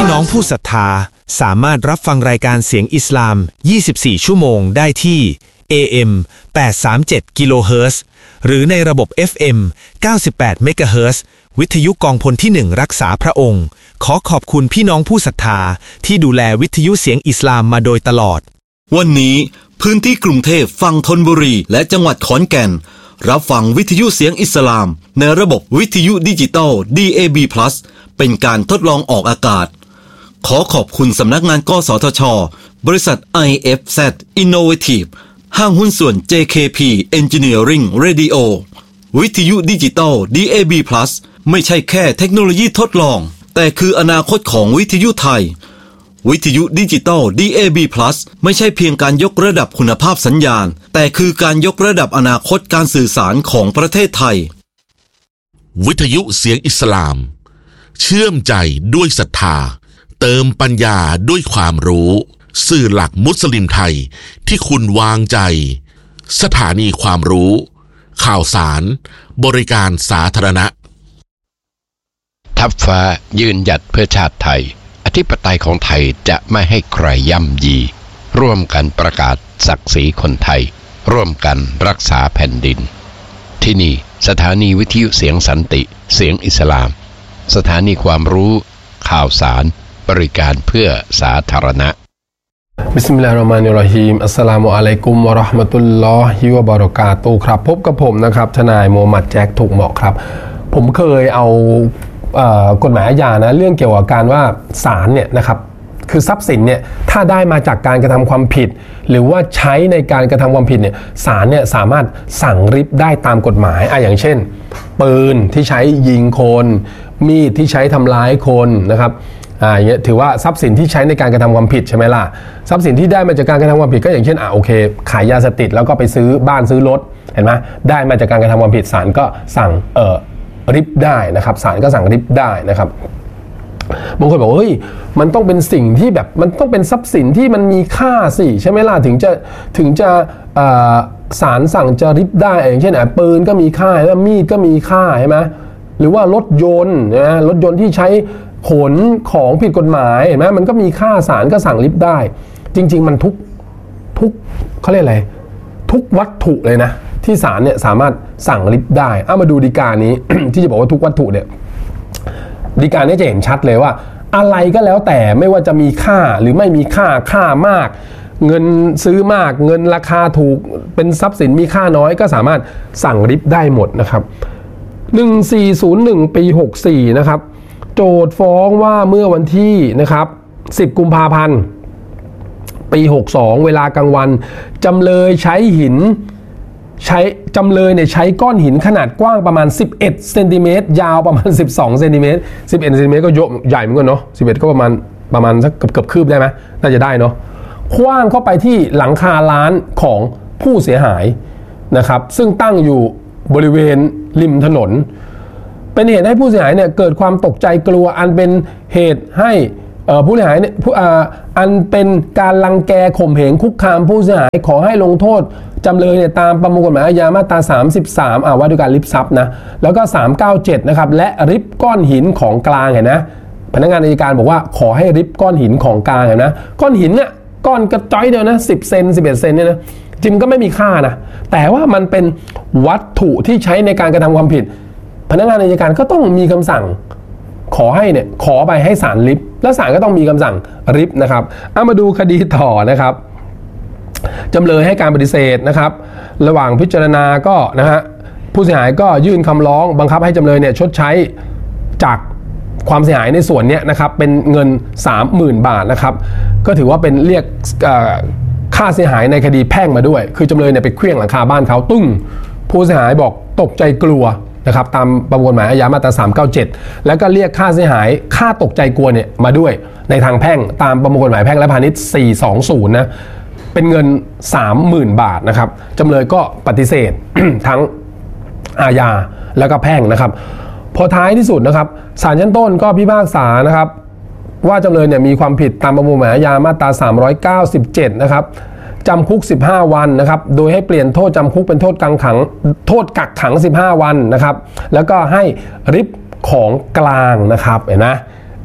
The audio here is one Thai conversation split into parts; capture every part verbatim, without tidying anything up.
พี่น้องผู้ศรัทธาสามารถรับฟังรายการเสียงอิสลามยี่สิบสี่ชั่วโมงได้ที่ เอ เอ็ม แปดร้อยสามสิบเจ็ด กิโลเฮิรตซ์ หรือในระบบ เอฟ เอ็ม เก้าสิบแปด เมกะเฮิรตซ์ วิทยุกองพลที่หนึ่งรักษาพระองค์ขอขอบคุณพี่น้องผู้ศรัทธาที่ดูแลวิทยุเสียงอิสลามมาโดยตลอดวันนี้พื้นที่กรุงเทพฝั่งธนบุรีและจังหวัดขอนแก่นรับฟังวิทยุเสียงอิสลามในระบบวิทยุดิจิตอล ดี เอ บี พลัส เป็นการทดลองออกอากาศขอขอบคุณสำนักงานกสทช.บริษัท ไอ เอฟ แซด Innovative ห้างหุ้นส่วน เจ เค พี Engineering Radio วิทยุดิจิตอล ดี เอ บี พลัส ไม่ใช่แค่เทคโนโลยีทดลองแต่คืออนาคตของวิทยุไทยวิทยุดิจิตอล ดี เอ บี พลัส ไม่ใช่เพียงการยกระดับคุณภาพสัญญาณแต่คือการยกระดับอนาคตการสื่อสารของประเทศไทยวิทยุเสียงอิสลามเชื่อมใจด้วยศรัทธาเติมปัญญาด้วยความรู้สื่อหลักมุสลิมไทยที่คุณวางใจสถานีความรู้ข่าวสารบริการสาธารณะทัพฟ้ายืนหยัดเพื่อชาติไทยอธิปไตยของไทยจะไม่ให้ใครย่ำยีร่วมกันประกาศศักดิ์ศรีคนไทยร่วมกันรักษาแผ่นดินที่นี่สถานีวิทยุเสียงสันติเสียงอิสลามสถานีความรู้ข่าวสารบริการเพื่อสาธารณะบิสมิลลาฮิรเราะห์มานิรเราะฮีมอัสสลามุอะลัยกุมวะเราะห์มะตุลลอฮิวะบะเราะกาตุฮ์ครับพบกับผมนะครับทนายมูฮัมหมัดแจ็คถูกเหมาะครับผมเคยเอากฎหมายอาญานะเรื่องเกี่ยวกับการว่าศาลเนี่ยนะครับคือทรัพย์สินเนี่ยถ้าได้มาจากการกระทำความผิดหรือว่าใช้ในการกระทำความผิดเนี่ยศาลเนี่ยสามารถสั่งริบได้ตามกฎหมายอ่ะอย่างเช่นปืนที่ใช้ยิงคนมีดที่ใช้ทำร้ายคนนะครับอ่าอย่างเงี้ยถือว่าทรัพย์สินที่ใช้ในการกระทำความผิดใช่ไหมล่ะทรัพย์สินที่ได้มาจากการกระทำความผิดก็อย่างเช่นอ่ะโอเคขายยาเสพติดแล้วก็ไปซื้อบ้านซื้อรถเห็นไหมได้มาจากการกระทำความผิดศาลก็สั่งเอ่อริบได้นะครับศาลก็สั่งริบได้นะครับบางคนบอกเฮ้ยมันต้องเป็นสิ่งที่แบบมันต้องเป็นทรัพย์สินที่มันมีค่าสิใช่ไหมล่ะถึงจะถึงจะศาลสั่งจะริบได้อย่างเช่นปืนก็มีค่าแล้วมีดก็มีค่าใช่ไหมหรือว่ารถยนต์นะรถยนต์ที่ใช้ขนของผิดกฎหมายเห็นไหมมันก็มีค่าศาลก็สั่งริบได้จริงๆมันทุกทุกเขาเรียกอะไรทุกวัตถุเลยนะที่ศาลเนี่ยสามารถสั่งริบได้เอามาดูฎีกานี้ ที่จะบอกว่าทุกวัตถุเนี่ยฎีกานี้จะเห็นชัดเลยว่าอะไรก็แล้วแต่ไม่ว่าจะมีค่าหรือไม่มีค่าค่ามากเงินซื้อมากเงินราคาถูกเป็นทรัพย์สินมีค่าน้อยก็สามารถสั่งริบได้หมดนะครับหนึ่งสี่ศูนย์หนึ่งปีหกสี่นะครับโจทก์ฟ้องว่าเมื่อวันที่นะครับสิบกุมภาพันธ์ปีหกสองเวลากลางวันจำเลยใช้หินใช้จำเลยเนี่ยใช้ก้อนหินขนาดกว้างประมาณสิบเอ็ดเซนติเมตรยาวประมาณสิบสองเซนติเมตรสิบเอ็ดเซนติเมตรก็ใหญ่เหมือนกันเนาะสิบเอ็ดก็ประมาณประมาณสักเกือบเกือบคืบได้ไหมน่าจะได้เนาะคว้างเข้าไปที่หลังคาร้านของผู้เสียหายนะครับซึ่งตั้งอยู่บริเวณริมถนนเป็นเหตุให้ผู้เสียหายเนี่ยเกิดความตกใจกลัวอันเป็นเหตุให้ผู้เสียหายเนี่ยอันเป็นการรังแกข่มเหงคุกคามผู้เสียหายขอให้ลงโทษจำเลยเนี่ยตามประมวลกฎหมายอาญามาตราสามสิบสามอ่าว่าด้วยการริบทรัพย์นะแล้วก็สามเก้าเจ็ดนะครับและริบก้อนหินของกลางเห็นนะพนักงานอัยการบอกว่าขอให้ริบก้อนหินของกลางเห็นนะก้อนหินเนี่ยก้อนกระจ้อยเดียวนะสิบเซนสิบเอ็ดเซนเนี่ยนะจริงก็ไม่มีค่านะแต่ว่ามันเป็นวัตถุที่ใช้ในการกระทำความผิดพนักงานอัยการก็ต้องมีคำสั่งขอให้เนี่ยขอไปให้ศาลริบแล้วศาลก็ต้องมีคำสั่งริบนะครับเอามาดูคดีต่อนะครับจำเลยให้การปฏิเสธนะครับระหว่างพิจารณาก็นะฮะผู้เสียหายก็ยื่นคำร้องบังคับให้จำเลยเนี่ยชดใช้จากความเสียหายในส่วนนี้นะครับเป็นเงิน สามหมื่น บาทนะครับก็ถือว่าเป็นเรียกค่าเสียหายในคดีแพ่งมาด้วยคือจำเลยเนี่ยไปเคลื่องหลังคาบ้านเขาตุ้งผู้เสียหายบอกตกใจกลัวนะครับตามประมวลกฎหมายอาญามาตราสามเก้าเจ็ดแล้วก็เรียกค่าเสียหายค่าตกใจกลัวเนี่ยมาด้วยในทางแพ่งตามประมวลกฎหมายแพ่งและพาณิชย์สี่สองศูนย์นะเป็นเงิน สามหมื่น บาทนะครับจำเลยก็ปฏิเสธ ทั้งอาญาแล้วก็แพ่งนะครับพอท้ายที่สุดนะครับศาลชั้นต้นก็พิพากษานะครับว่าจำเลยเนี่ยมีความผิดตามประมวลกฎหมายอาญามาตราสามร้อยเก้าสิบเจ็ดนะครับจำคุกสิบห้าวันนะครับโดยให้เปลี่ยนโทษจำคุกเป็นโทษกักขังโทษกักขังสิบห้าวันนะครับแล้วก็ให้ริบของกลางนะครับเห็นไหม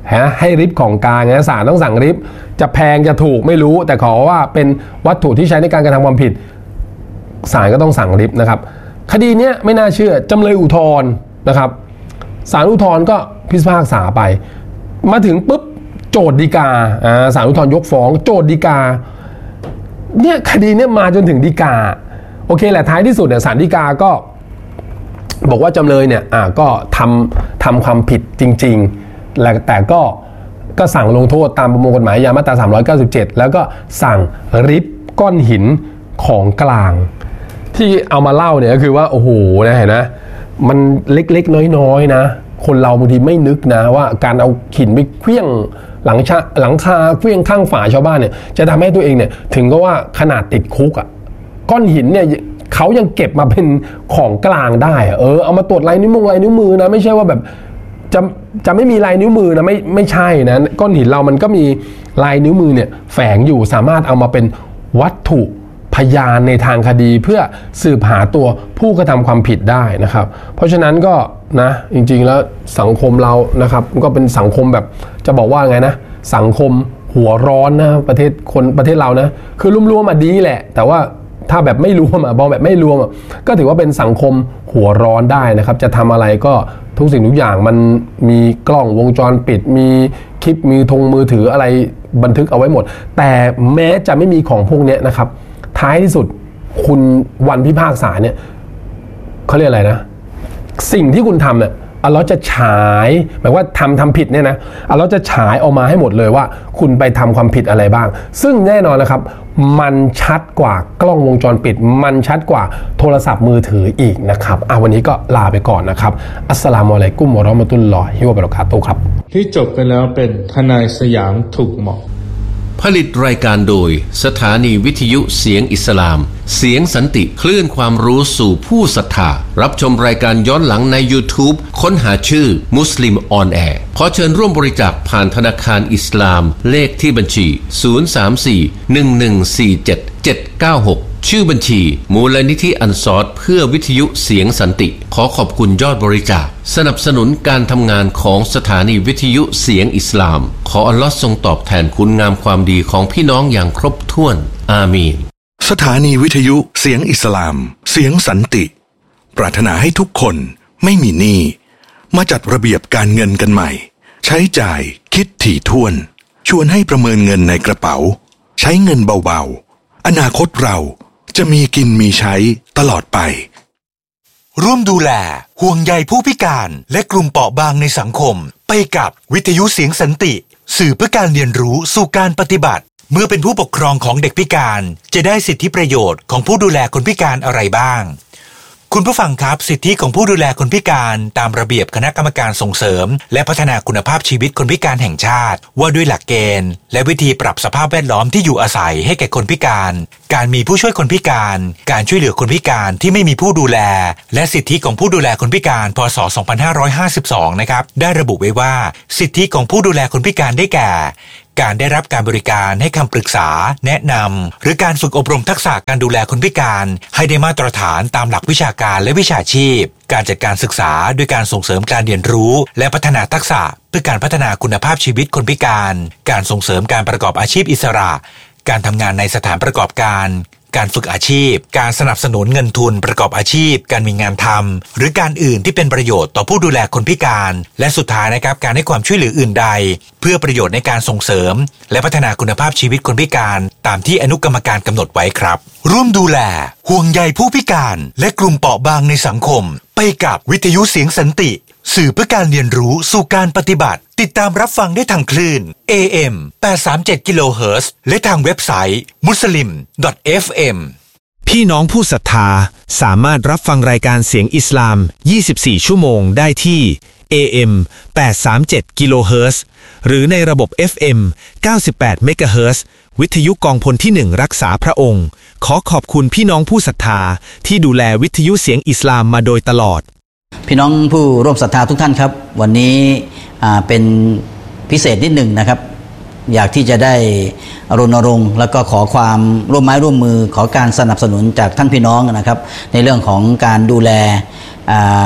ฮะให้ริบของกลางนะศาลต้องสั่งริบจะแพงจะถูกไม่รู้แต่ขอว่าเป็นวัตถุที่ใช้ในการกระทำความผิดศาลก็ต้องสั่งริบนะครับคดีนี้ไม่น่าเชื่อจำเลยอุทธรณ์นะครับศาลอุทธรณ์ก็พิพากษาไปมาถึงปุ๊บโจทก์ฎีกาอ่าศาลอุทธรณ์ยกฟ้องโจทก์ฎีกาเนี่ยคดีเนี่ยมาจนถึงฎีกาโอเคแหละท้ายที่สุดเนี่ยศาลฎีกาก็บอกว่าจำเลยเนี่ยอ่าก็ทำทำความผิดจริงๆและแต่ก็ก็สั่งลงโทษตามประมวลกฎหมายอาญามาตราสามร้อยเก้าสิบเจ็ดแล้วก็สั่งริบก้อนหินของกลางที่เอามาเล่าเนี่ยก็คือว่าโอ้โหนะเห็นนะมันเล็กๆน้อยๆนะคนเราบางทีไม่นึกนะว่าการเอาหินไปเคลี้ยงหลังชะหลังคาเคลี้ยงข้างฝาชาวบ้านเนี่ยจะทำให้ตัวเองเนี่ยถึงก็ว่าขนาดติดคุกอ่ะก้อนหินเนี่ยเขายังเก็บมาเป็นของกลางได้เออเอามาตรวจลายนิ้วมือลายนิ้วมือนะไม่ใช่ว่าแบบจะจะไม่มีลายนิ้วมือนะไม่ไม่ใช่นะก้อนหินเรามันก็มีลายนิ้วมือเนี่ยแฝงอยู่สามารถเอามาเป็นวัตถุพยานในทางคดีเพื่อสืบหาตัวผู้กระทำความผิดได้นะครับเพราะฉะนั้นก็นะจริงๆแล้วสังคมเรานะครับก็เป็นสังคมแบบจะบอกว่าไงนะสังคมหัวร้อนนะประเทศคนประเทศเรานะคือรวมๆมาดีแหละแต่ว่าถ้าแบบไม่รวมอ่ะบอกแบบไม่รวมอ่ะก็ถือว่าเป็นสังคมหัวร้อนได้นะครับจะทำอะไรก็ทุกสิ่งทุกอย่างมันมีกล้องวงจรปิดมีคลิปมีธงมือถืออะไรบันทึกเอาไว้หมดแต่แม้จะไม่มีของพวกนี้นะครับท้ายที่สุดคุณวันพิพากษาเนี่ยเขาเรียกอะไรนะสิ่งที่คุณทำเนี่ยอัลเลาะห์จะฉายหมายว่าทำทำผิดเนี่ยนะอัลเลาะห์จะฉายออกมาให้หมดเลยว่าคุณไปทำความผิดอะไรบ้างซึ่งแน่นอนนะครับมันชัดกว่ากล้องวงจรปิดมันชัดกว่าโทรศัพท์มือถืออีกนะครับอ่ะวันนี้ก็ลาไปก่อนนะครับอัสสลามุอะลัยกุมวะเราะมะตุลลอฮิวะบะเราะกาตุฮ์ครับที่จบกันแล้วเป็นทนายสยามถูกเหมาะผลิตรายการโดยสถานีวิทยุเสียงอิสลามเสียงสันติคลื่นความรู้สู่ผู้ศรัทธารับชมรายการย้อนหลังใน YouTube ค้นหาชื่อมุสลิมออนแอร์ขอเชิญร่วมบริจาคผ่านธนาคารอิสลามเลขที่บัญชีศูนย์ สาม สี่ หนึ่ง หนึ่ง สี่ เจ็ด เจ็ด เก้า หกชื่อบัญชีมูลนิธิอันซอรเพื่อวิทยุเสียงสันติขอขอบคุณยอดบริจาคสนับสนุนการทำงานของสถานีวิทยุเสียงอิสลามขออัลลอฮ์ทรงตอบแทนคุณงามความดีของพี่น้องอย่างครบถ้วนอามีนสถานีวิทยุเสียงอิสลามเสียงสันติปรารถนาให้ทุกคนไม่มีหนี้มาจัดระเบียบการเงินกันใหม่ใช้จ่ายคิดถี่ถ้วนชวนให้ประเมินเงินในกระเป๋าใช้เงินเบาๆอนาคตเราจะมีกินมีใช้ตลอดไปร่วมดูแลห่วงใยผู้พิการและกลุ่มเปราะบางในสังคมไปกับวิทยุเสียงสันติสื่อเพื่อการเรียนรู้สู่การปฏิบัติเมื่อเป็นผู้ปกครองของเด็กพิการจะได้สิทธิประโยชน์ของผู้ดูแลคนพิการอะไรบ้างคุณผู้ฟังครับสิทธิของผู้ดูแลคนพิการตามระเบียบคณะกรรมการส่งเสริมและพัฒนาคุณภาพชีวิตคนพิการแห่งชาติว่าด้วยหลักเกณฑ์และวิธีปรับสภาพแวดล้อมที่อยู่อาศัยให้แก่คนพิการการมีผู้ช่วยคนพิการการช่วยเหลือคนพิการที่ไม่มีผู้ดูแลและสิทธิของผู้ดูแลคนพิการพ.ศ. สองพันห้าร้อยห้าสิบสองนะครับได้ระบุไว้ว่าสิทธิของผู้ดูแลคนพิการได้แก่การได้รับการบริการให้คำปรึกษาแนะนำหรือการฝึกอบรมทักษะการดูแลคนพิการให้ได้มาตรฐานตามหลักวิชาการและวิชาชีพการจัดการศึกษาด้วยการส่งเสริมการเรียนรู้และพัฒนาทักษะเพื่อการพัฒนาคุณภาพชีวิตคนพิการการส่งเสริมการประกอบอาชีพอิสระการทำงานในสถานประกอบการการฝึกอาชีพการสนับสนุนเงินทุนประกอบอาชีพการมีงานทำหรือการอื่นที่เป็นประโยชน์ต่อผู้ดูแลคนพิการและสุดท้ายนะครับการให้ความช่วยเหลืออื่นใดเพื่อประโยชน์ในการส่งเสริมและพัฒนาคุณภาพชีวิตคนพิการตามที่อนุกรรมการกำหนดไว้ครับร่วมดูแลห่วงใยผู้พิการและกลุ่มเปราะบางในสังคมไปกับวิทยุเสียงสันติสื่อเพื่อการเรียนรู้สู่การปฏิบัติติดตามรับฟังได้ทางคลื่น เอ เอ็ม แปดร้อยสามสิบเจ็ด กิโลเฮิรตซ์และทางเว็บไซต์ มุสลิม ดอท เอฟ เอ็มพี่น้องผู้ศรัทธาสามารถรับฟังรายการเสียงอิสลามยี่สิบสี่ชั่วโมงได้ที่ เอ เอ็ม แปดร้อยสามสิบเจ็ด กิโลเฮิรตซ์หรือในระบบ เอฟ เอ็ม เก้าสิบแปด เมกะเฮิรตซ์วิทยุกองพลที่หนึ่งรักษาพระองค์ขอขอบคุณพี่น้องผู้ศรัทธาที่ดูแลวิทยุเสียงอิสลามมาโดยตลอดพี่น้องผู้ร่วมศรัทธาทุกท่านครับวันนี้เป็นพิเศษนิดหนึ่งนะครับอยากที่จะได้รณรงค์แล้วก็ขอความร่วมไม้ร่วมมือขอการสนับสนุนจากท่านพี่น้องนะครับในเรื่องของการดูแล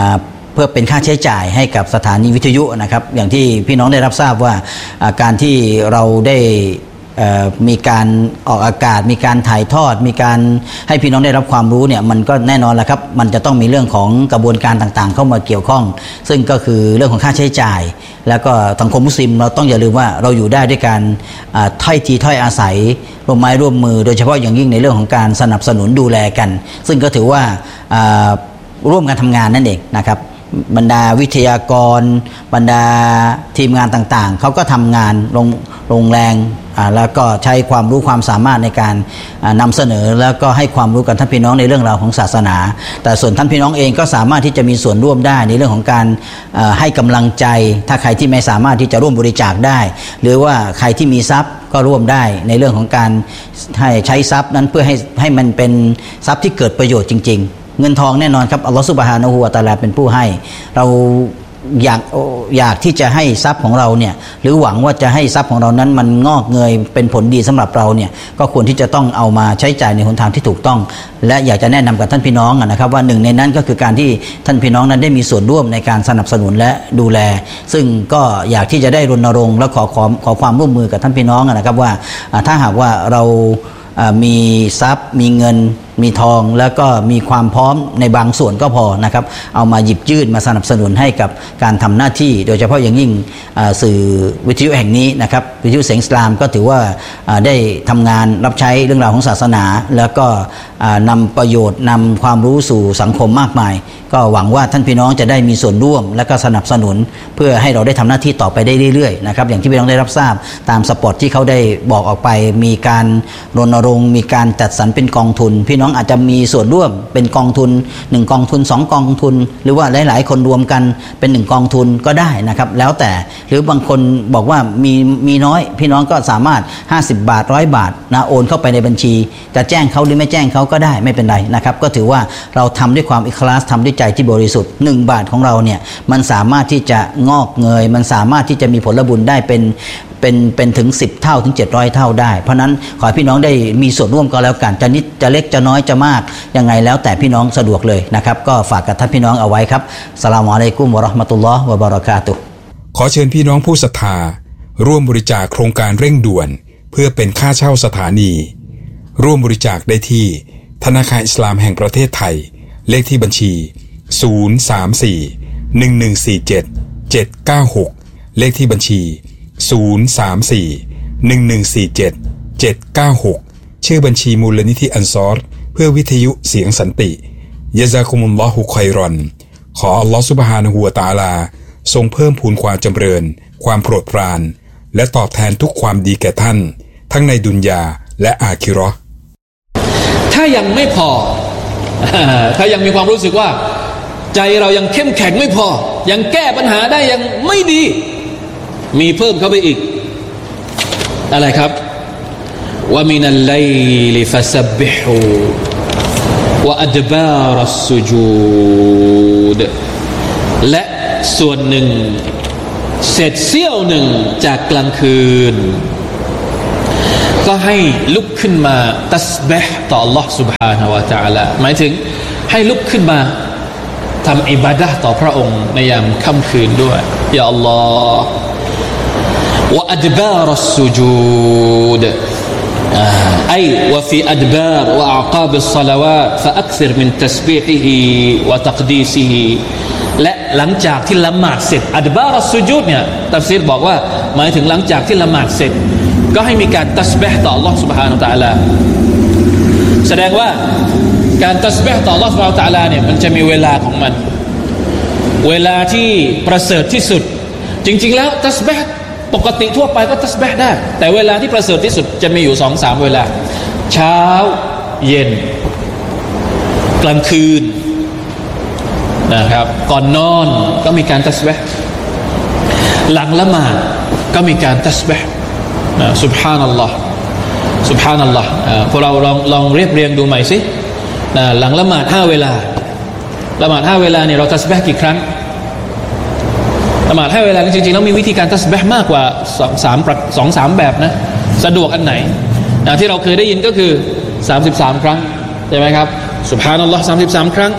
เพื่อเป็นค่าใช้จ่ายให้กับสถานีวิทยุนะครับอย่างที่พี่น้องได้รับทราบว่าการที่เราได้มีการออกอากาศมีการถ่ายทอดมีการให้พี่น้องได้รับความรู้เนี่ยมันก็แน่นอนแหละครับมันจะต้องมีเรื่องของกระบวนการต่างๆเข้ามาเกี่ยวข้องซึ่งก็คือเรื่องของค่าใช้จ่ายแล้วก็สังคมมุสลิมเราต้องอย่าลืมว่าเราอยู่ได้ด้วยการถ้อยทีถ้อยอาศัยร่วมไม้ร่วมมือโดยเฉพาะอย่างยิ่งในเรื่องของการสนับสนุนดูแลกันซึ่งก็ถือว่าร่วมกันทำงานนั่นเองนะครับบรรดาวิทยากรบรรดาทีมงานต่างๆเขาก็ทำงานลงลงแรงแล้วก็ใช้ความรู้ความสามารถในการนำเสนอแล้วก็ให้ความรู้กับท่านพี่น้องในเรื่องราวของศาสนาแต่ส่วนท่านพี่น้องเองก็สามารถที่จะมีส่วนร่วมได้ในเรื่องของการให้กำลังใจถ้าใครที่ไม่สามารถที่จะร่วมบริจาคได้หรือว่าใครที่มีทรัพย์ก็ร่วมได้ในเรื่องของการให้ใช้ทรัพย์นั้นเพื่อให้ให้มันเป็นทรัพย์ที่เกิดประโยชน์จริงๆเงินทองแน่นอนครับอัลลอฮฺซุบฮานะฮูวะตะอาลาเป็นผู้ให้เราอยากอยากที่จะให้ทรัพย์ของเราเนี่ยหรือหวังว่าจะให้ทรัพย์ของเรานั้นมันงอกเงยเป็นผลดีสำหรับเราเนี่ยก็ควรที่จะต้องเอามาใช้จ่ายในหนทางที่ถูกต้องและอยากจะแนะนำกับท่านพี่น้องนะครับว่าหนึ่งในนั้นก็คือการที่ท่านพี่น้องนั้นได้มีส่วนร่วมในการสนับสนุนและดูแลซึ่งก็อยากที่จะได้รณรงค์และขอขอขอความร่วมมือกับท่านพี่น้องนะครับว่าถ้าหากว่าเรามีทรัพย์มีเงินมีทองแล้วก็มีความพร้อมในบางส่วนก็พอนะครับเอามาหยิบยื่นมาสนับสนุนให้กับการทำหน้าที่โดยเฉพาะอย่างยิ่งสื่อวิทยุแห่งนี้นะครับวิทยุเสียงอิสลามก็ถือว่าได้ทำงานรับใช้เรื่องราวของศาสนาแล้วก็นำประโยชน์นำความรู้สู่สังคมมากมายก็หวังว่าท่านพี่น้องจะได้มีส่วนร่วมและก็สนับสนุนเพื่อให้เราได้ทำหน้าที่ต่อไปได้เรื่อยๆนะครับอย่างที่พี่น้องได้รับทราบตามสปอตที่เขาได้บอกออกไปมีการรณรงค์มีการจัดสรรเป็นกองทุนพี่น้องอาจจะมีส่วนร่วมเป็นกองทุนหนึ่งกองทุนสองกองทุนหรือว่าหลายๆคนรวมกันเป็นหนึ่งกองทุนก็ได้นะครับแล้วแต่หรือบางคนบอกว่ามีมีน้อยพี่น้องก็สามารถห้าสิบบาทหนึ่งร้อยบาทนะโอนเข้าไปในบัญชีจะแจ้งเขาหรือไม่แจ้งเขาก็ได้ไม่เป็นไรนะครับก็ถือว่าเราทำด้วยความอิคลาสทำด้วยใจที่บริสุทธิ์หนึ่งบาทของเราเนี่ยมันสามารถที่จะงอกเงยมันสามารถที่จะมีผลบุญได้เป็นเป็นเป็นถึงสิบเท่าถึงเจ็ดร้อยเท่าได้เพราะนั้นขอให้พี่น้องได้มีส่วนร่วมก็แล้วกันจะนิดจะเล็กจะน้อยจะมากยังไงแล้วแต่พี่น้องสะดวกเลยนะครับก็ฝากกับท่านพี่น้องเอาไว้ครับอัสสลามุอะลัยกุมวะเราะห์มะตุลลอฮ์วะบะเราะกาตุฮ์ขอเชิญพี่น้องผู้ศรัทธาร่วมบริจาคโครงการเร่งด่วนเพื่อเป็นค่าเช่าสถานีร่วมบริจาคได้ที่ธนาคารอิสลามแห่งประเทศไทยเลขที่บัญชีศูนย์ สาม สี่ หนึ่ง หนึ่ง สี่ เจ็ด เจ็ด เก้า หกเลขที่บัญชีศูนย์ สาม สี่ หนึ่ง หนึ่ง สี่ เจ็ด เจ็ด เก้า หกชื่อบัญชีมูลนิธิอันซอรเพื่อวิทยุเสียงสันติยะซากุมุลลอฮุค็อยรอนขออัลลอฮฺซุบฮานะฮูวะตะอาลาทรงเพิ่มพูนความจำเริญความโปรดปรานและตอบแทนทุกความดีแก่ท่านทั้งในดุนยาและอาคิเราะห์ถ้ายังไม่พอถ้ายังมีความรู้สึกว่าใจเรายังเข้มแข็งไม่พอยังแก้ปัญหาได้ยังไม่ดีมีเพิ่มเข้าไปอีกอะไรครับวะมินัลไลลิฟัซับบิฮูวะอัดบารัสซุญูดและส่วนหนึ่งเศษเสี้ยวหนึ่งจากกลางคืนก็ให้ลุกขึ้นมาตัสบิฮ์ต่อ Allah سبحانه และ تعالى หมายถึงให้ลุกขึ้นมาทำอิบาดะห์ต่อพระองค์ในยามค่ำคืนด้วยยาอัลลอฮ์วะอัดบารัสซุญูดไอวะฟีอัดบารวะอักาบิศศอลาวาตฟะอักซิรมินตัสบีฮิฮิวะตักดีซิฮิและหลังจากที่ละหมาดเสร็จอัดบารัสซุญูดเนี่ยตัฟซีรบอกว่าหมายถึงหลังจากที่ละหมาดเสร็จก็ให้มีการตัสบิฮ์ต่อ Allah سبحانه และ تعالى แสดงว่าการตัสบิฮ์ต่อ Allah سبحانه และ تعالى เนี่ยมันจะมีเวลาของมันเวลาที่ประเสริฐที่สุดจริงๆแล้วตัสบิฮ์ปกติทั่วไปก็ตัสบิฮ์ได้แต่เวลาที่ประเสริฐที่สุดจะมีอยู่ สองสาม เวลาเช้าเย็นกลางคืนนะครับก่อนนอนก็มีการตัสบิฮ์หลังละหมาดก็มีการตัสบิฮ์ซุบฮานัลลอฮ์ซุบฮานัลลอฮ์พวกเราลองลองเรียบเรียงดูใหม่สิหลังละหมาดห้าเวลาละหมาดห้าเวลาเนี่ยเราตัสบิฮ์กี่ครั้งละหมาดห้าเวลาจริงๆแล้วมีวิธีการตัสบิฮ์มากกว่าสอง สาม สอง สามแบบนะสะดวกอันไหนที่เราเคยได้ยินก็คือสามสิบสามครั้งใช่ไหมครับซุบฮานัลลอฮ์สามสิบสามครั้ง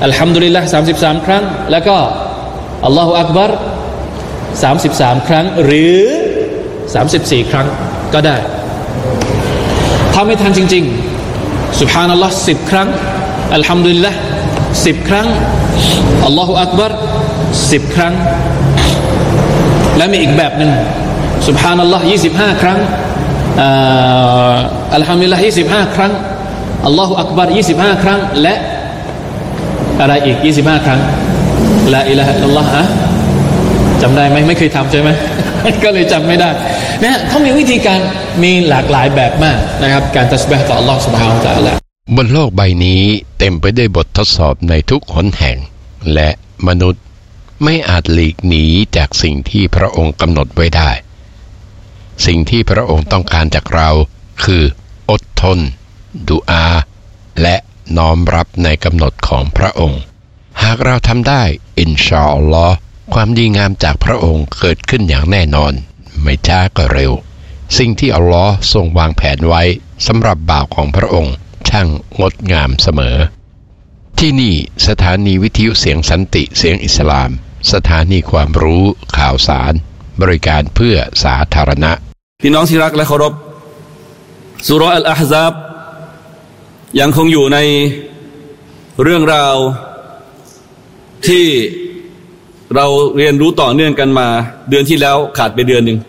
อัลฮัมดุลิลละห์สามสิบสามครั้งแล้วก็อัลลอฮฺอักบัรสามสิบสามครั้งหรือสามสิบสี่ครั้งก็ได้ถ้าไม่ทันจริงๆซุบฮานัลลอฮ์สิบครั้งอัลฮัมดุลิลละห์สิบครั้งอัลลอฮฺอักบัรสิบครั้งและมีอีกแบบหนึ่งซุบฮานัลลอฮ์ยี่สิบห้าครั้งอัลฮัมดุลิลละห์ยี่สิบห้าครั้งอัลลอฮฺอักบัรยี่สิบห้าครั้งและอะไรอีกยี่สิบห้าครั้งลาอิลาฮะอิลลัลลอฮ์อะจำได้ไหมไม่เคยทำใช่ไหม ก็เลยจำไม่ได้นะเขามีวิธีการมีหลากหลายแบบมากนะครับการตัสบีฮ์ต่ออัลลอฮ์ซุบฮานะฮูวะตะอาลาบนโลกใบนี้เต็มไปด้วยบททดสอบในทุกหนแห่งและมนุษย์ไม่อาจหลีกหนีจากสิ่งที่พระองค์กำหนดไว้ได้สิ่งที่พระองค์ต้องการจากเราคืออดทนดุอาและน้อมรับในกำหนดของพระองค์หากเราทำได้อินชาอัลลอฮ์ความดีงามจากพระองค์เกิดขึ้นอย่างแน่นอนไม่ช้าก็เร็วสิ่งที่อัลลอฮ์ทรงวางแผนไว้สำหรับบ่าวของพระองค์ช่างงดงามเสมอที่นี่สถานีวิทยุเสียงสันติเสียงอิสลามสถานีความรู้ข่าวสารบริการเพื่อสาธารณะพี่น้องที่รักและเคารพซูเราะห์อัลอะห์ซาบยังคงอยู่ในเรื่องราวที่เราเรียนรู้ต่อเนื่องกันมาเดือนที่แล้วขาดไปเดือนหนึ่ง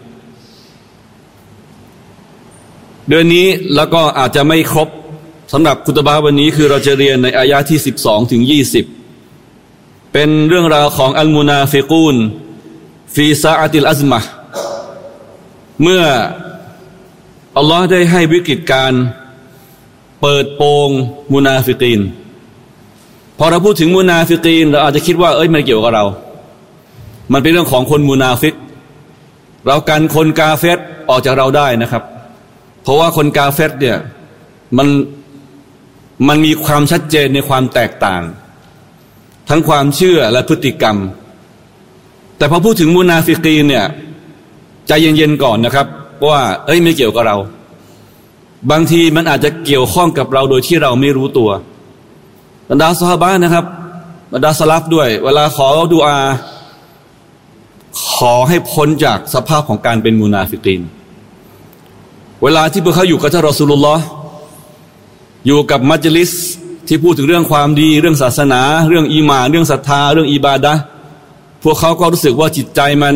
เดือนนี้แล้วก็อาจจะไม่ครบสำหรับคุตบะห์วันนี้คือเราจะเรียนในอายะห์ที่สิบสองถึงยี่สิบเป็นเรื่องราวของอัลมุนาฟิกูนฟีซาอะติลอัซมะห์เมื่ออัลลอฮ์ได้ให้วิกฤตการณ์เปิดโปงมุนาฟิกีนพอเราพูดถึงมุนาฟิกีนเราอาจจะคิดว่าเอ้ยมันเกี่ยวกับเรามันเป็นเรื่องของคนมุนาฟิกเรากันคนกาเฟรออกจากเราได้นะครับเพราะว่าคนกาเฟรเนี่ยมันมันมีความชัดเจนในความแตกต่างทั้งความเชื่อและพฤติกรรมแต่พอพูดถึงมุนาฟิกีนเนี่ยใจเย็นๆก่อนนะครับว่าเอ้ยไม่เกี่ยวกับเราบางทีมันอาจจะเกี่ยวข้องกับเราโดยที่เราไม่รู้ตัวบรรดาซอฮาบะห์นะครับบรรดาสลัฟด้วยเวลาขอดุอาขอให้พ้นจากสภาพของการเป็นมุนาฟิกีนเวลาที่พวกเขาอยู่กับท่านรอซูลุลลอฮ์อยู่กับมัจลิสที่พูดถึงเรื่องความดีเรื่องศาสนาเรื่องอีหม่านเรื่องศรัทธาเรื่องอิบาดะห์พวกเขาก็รู้สึกว่าจิตใจมัน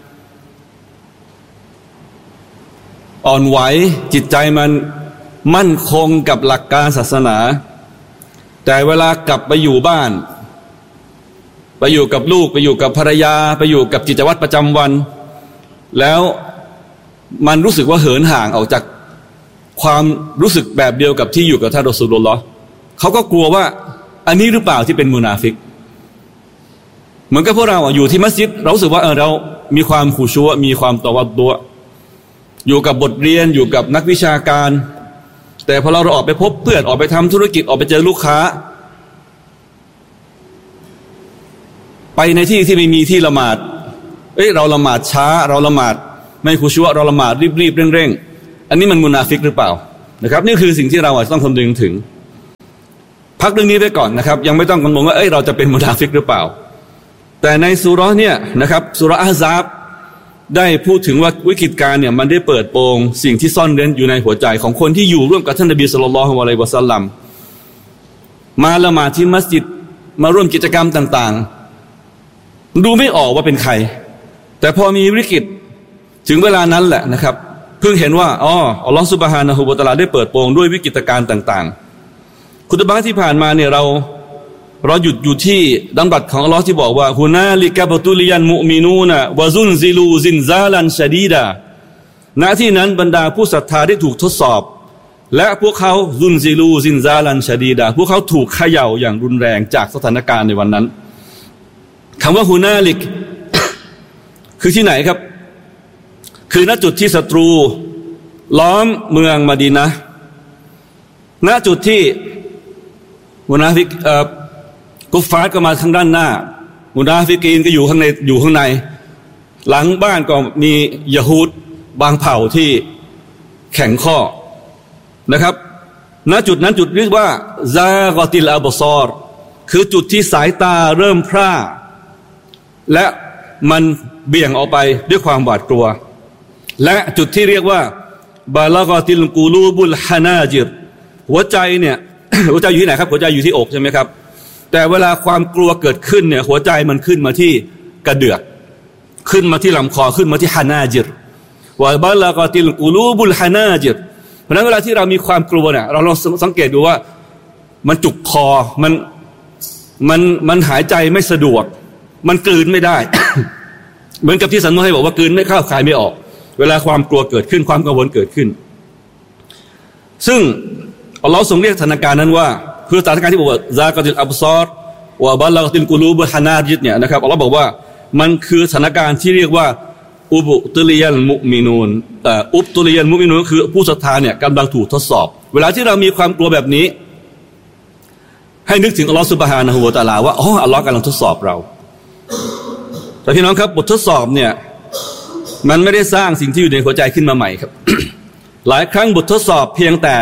อ่อนไหวจิตใจมันมั่นคงกับหลักการศาสนาแต่เวลากลับไปอยู่บ้านไปอยู่กับลูกไปอยู่กับภรรยาไปอยู่กับกิจวัตรประจำวันแล้วมันรู้สึกว่าเหินห่างออกจากความรู้สึกแบบเดียวกับที่อยู่กับท่านรอซูลุลลอฮ์เขาก็กลัวว่าอันนี้หรือเปล่าที่เป็นมุนาฟิกเหมือนกับพวกเราอยู่ที่มัสยิดเรารู้สึกว่าเออเรามีความขุชัวมีความตะวัดตัวอยู่กับบทเรียนอยู่กับนักวิชาการแต่พอเราออกไปพบเพื่อนออกไปทำธุรกิจออกไปเจอลูกค้าไปในที่ที่ไม่มีที่ละหมาดเอ้ยเราละหมาดช้าเราละหมาดไม่ขุชัวเราละหมาดรีบๆเร่งๆอันนี้มันมุนาฟิกหรือเปล่านะครับนี่คือสิ่งที่เราต้องคำนึงถึงพักเรื่องนี้ไว้ก่อนนะครับยังไม่ต้องกังวลว่าเอ้ยเราจะเป็นมุนาฟิกหรือเปล่าแต่ในซูเราะห์เนี่ยนะครับซูเราะห์อะห์ซาบได้พูดถึงว่าวิกฤตการณ์เนี่ยมันได้เปิดโปงสิ่งที่ซ่อนเร้นอยู่ในหัวใจของคนที่อยู่ร่วมกับท่านนบีศ็อลลัลลอฮุอะลัยฮิวะซัลลัมมาละหมาดที่มัสยิดมาร่วมกิจกรรมต่างๆดูไม่ออกว่าเป็นใครแต่พอมีวิกฤตถึงเวลานั้นแหละนะครับเพิ่งเห็นว่าอ๋ออัลลอฮฺซุบฮานะฮูวะตะอาลาได้เปิดโปงด้วยวิกฤตการณ์ต่างๆคุตบะห์ที่ผ่านมาเนี่ยเราเราหยุดอยู่ที่ดำรัสของอัลลอฮ์ที่บอกว่าฮุนาลิกะบตุลิยันมุอ์มินูนะวะซุนซิลูซินซาลันชะดีดาณที่นั้นบรรดาผู้ศรัทธาได้ถูกทดสอบและพวกเขาซุนซิลูซินซาลันชะดีดาพวกเขาถูกเขย่าอย่างรุนแรงจากสถานการณ์ในวันนั้นคำว่าฮุนาลิก คือที่ไหนครับคือณจุดที่ศัตรูล้อมเมืองมะดีนะห์ณจุดที่มุนาฟิกเอ่อกุฟฟาร์ก็มาทางด้านหน้ามุนาฟิกีนก็อยู่ข้างในอยู่ข้างในหลังบ้านก็มียะฮูดบางเผ่าที่แข็งข้อนะครับณจุดนั้นจุดเรียกว่าซากอติลอับซอรคือจุดที่สายตาเริ่มพร่าและมันเบี่ยงออกไปด้วยความหวาดกลัวและจุดที่เรียกว่าบาลากอติลกูลูบุลฮานาจิรหัวใจเนี่ย หัวใจอยู่ที่ไหนครับหัวใจอยู่ที่อกใช่ไหมครับแต่เวลาความกลัวเกิดขึ้นเนี่ยหัวใจมันขึ้นมาที่กระเดือกขึ้นมาที่ลำคอขึ้นมาที่ฮานาจิรวะบาลากอติลกูลูบุลฮานาจิรเพราะฉะนั้นเวลาที่เรามีความกลัวเนี่ยเราลองสังเกตดูว่ามันจุกคอมันมันมันหายใจไม่สะดวกมันกลืนไม่ได้ เหมือนกับที่สันมุให้บอกว่ากลืนไม่เข้าคายไม่ออกเวลาความกลัวเกิดขึ้นความกังวลเกิดขึ้นซึ่งอัลลอฮ์ทรงเรียกสถานการณ์นั้นว่าคือสถานการณ์ที่บอกว่าซากะติลอับซอรวะบะลากะติลกุลูบฮานาจิรเนี่ยนะครับอัลลอฮ์บอกว่ามันคือสถานการณ์ที่เรียกว่าอุบุตุลิยัลมุมินูนเอ่ออุบตุลิยัลมุมินูนคือผู้ศรัทธาเนี่ยกำลังถูกทดสอบเวลาที่เรามีความกลัวแบบนี้ให้นึกถึงอัลลอฮ์ซุบฮานะฮูวะตะอาลาว่าอ๋ออัลลอฮ์กำลังทดสอบเราแต่พี่น้องครับบททดสอบเนี่ยมันไม่ได้สร้างสิ่งที่อยู่ในหัวใจขึ้นมาใหม่ครับ หลายครั้งบททดสอบเพียงแต่